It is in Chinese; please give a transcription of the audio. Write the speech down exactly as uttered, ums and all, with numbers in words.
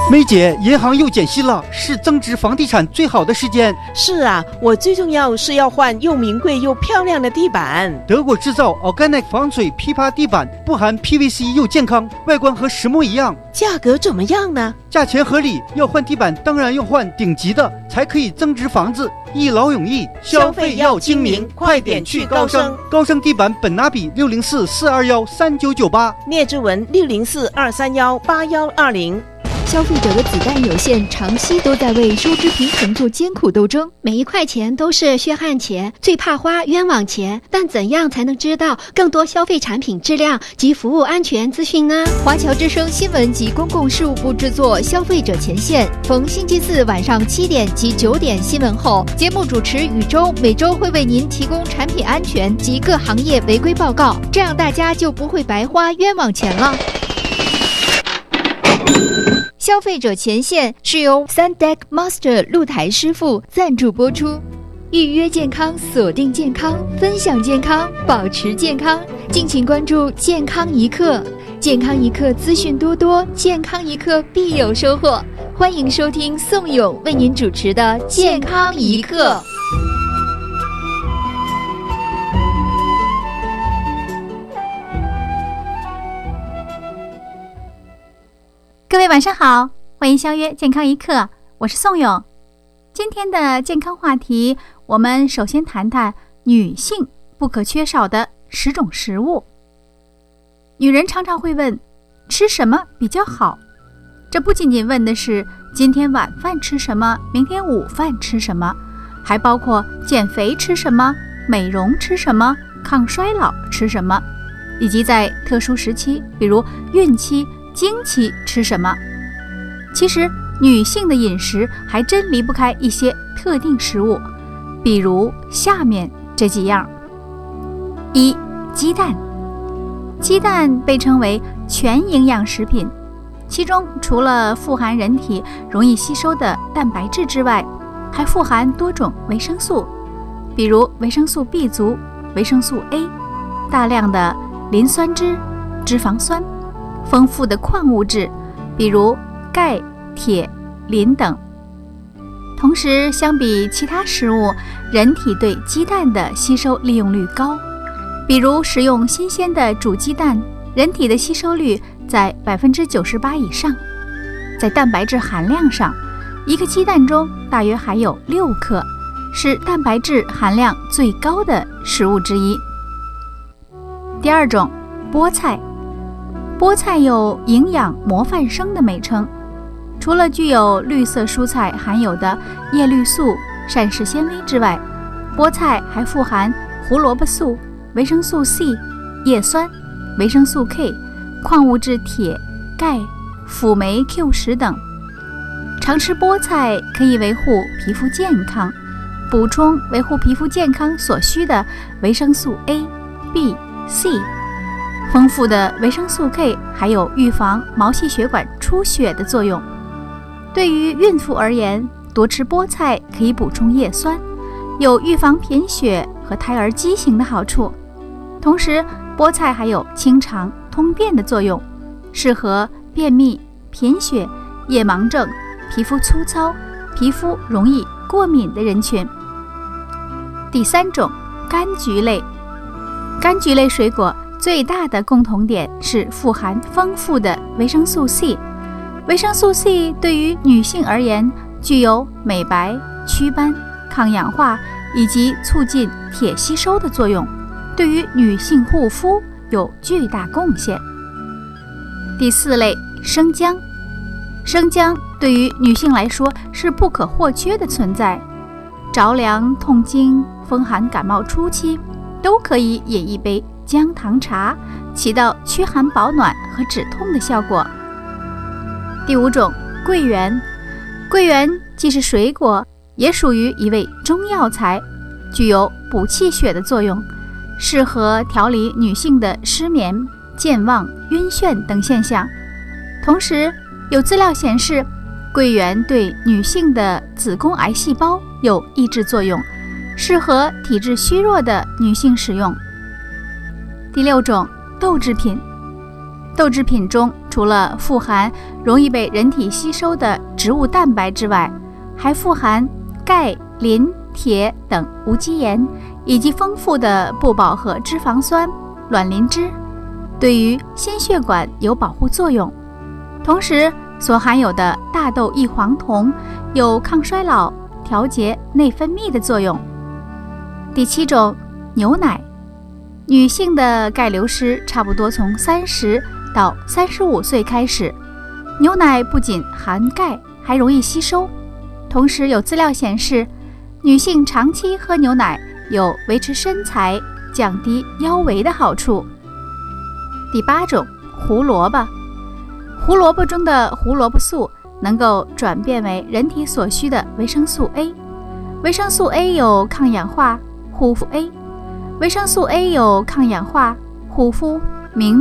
梅姐，银行又减息了，是增值房地产最好的时间。 是啊，我最重要是要换又名贵又漂亮的地板。 德国制造 Organic 防水批发地板，不含 P V C 又健康，外观和实木一样。 价格怎么样呢？ 价钱合理，要换地板当然要换顶级的，才可以增值房子，一劳永逸。 消费要精明，快点去高升。 高升地板本拿比六零四四二幺三九九八， 聂志文六零四二三幺八幺二零。 消费者的子弹有限，长期都在为收支平衡做艰苦斗争，每一块钱都是血汗钱，最怕花冤枉钱。但怎样才能知道更多消费产品质量及服务安全资讯呢？华侨之声新闻及公共事务部制作《消费者前线》，逢星期四晚上七点及九点新闻后，节目主持宇周每周会为您提供产品安全及各行业违规报告，这样大家就不会白花冤枉钱了。消费者前线是由 Sundeck Master 露台师傅赞助播出。预约健康，锁定健康，分享健康，保持健康。敬请关注健康一刻，健康一刻资讯多多，健康一刻必有收获。欢迎收听宋勇为您主持的健康一刻。 各位晚上好，欢迎相约健康一刻，我是宋勇。今天的健康话题，我们首先谈谈女性不可缺少的十种食物。女人常常会问，吃什么比较好？这不仅仅问的是今天晚饭吃什么，明天午饭吃什么，还包括减肥吃什么，美容吃什么，抗衰老吃什么，以及在特殊时期，比如孕期、经期吃什么。其实女性的饮食还真离不开一些特定食物，比如下面这几样。一、鸡蛋。鸡蛋被称为全营养食品，其中除了富含人体容易吸收的蛋白质之外，还富含多种维生素，比如维生素 B 族、维生素 A， 大量的磷酸脂、脂肪酸，丰富的矿物质，比如钙、铁、磷等。同时，相比其他食物，人体对鸡蛋的吸收利用率高。比如食用新鲜的煮鸡蛋，人体的吸收率在 百分之九十八 以上。在蛋白质含量上，一个鸡蛋中大约含有六克，是蛋白质含量最高的食物之一。第二种，菠菜。菠菜有营养模范生的美称，除了具有绿色蔬菜含有的叶绿素、膳食纤维之外，菠菜还富含胡萝卜素、维生素 C、叶酸、维生素 K、矿物质铁、钙、辅酶 Q 十等。常吃菠菜可以维护皮肤健康，补充维护皮肤健康所需的维生素 A、B、C。丰富的维生素 K 还有预防毛细血管出血的作用。对于孕妇而言，多吃菠菜可以补充叶酸，有预防贫血和胎儿畸形的好处。同时，菠菜还有清肠通便的作用，适合便秘、贫血、夜盲症、皮肤粗糙、皮肤容易过敏的人群。第三种，柑橘类。柑橘类水果最大的共同点是富含丰富的维生素 C。 维生素 C 对于女性而言，具有美白、祛斑、抗氧化以及促进铁吸收的作用，对于女性护肤有巨大贡献。第四类，生姜。生姜对于女性来说是不可或缺的存在，着凉、痛经、风寒感冒初期都可以饮一杯姜糖茶，起到驱寒保暖和止痛的效果。第五种，桂圆。桂圆既是水果，也属于一味中药材，具有补气血的作用，适合调理女性的失眠、健忘、晕眩等现象。同时，有资料显示，桂圆对女性的子宫癌细胞有抑制作用，适合体质虚弱的女性使用。第六种，豆制品。豆制品中除了富含容易被人体吸收的植物蛋白之外，还富含钙、磷、铁等无机盐，以及丰富的不饱和脂肪酸、卵磷脂，对于心血管有保护作用。同时所含有的大豆异黄酮有抗衰老、调节内分泌的作用。第七种，牛奶。女性的钙流失差不多从三十到三十五岁开始，牛奶不仅含钙，还容易吸收。同时有资料显示，女性长期喝牛奶有维持身材、降低腰围的好处。第八种，胡萝卜。胡萝卜中的胡萝卜素能够转变为人体所需的维生素 A。 维生素 A 有抗氧化、护肤 A， 维生素 A 有抗氧化、护肤、明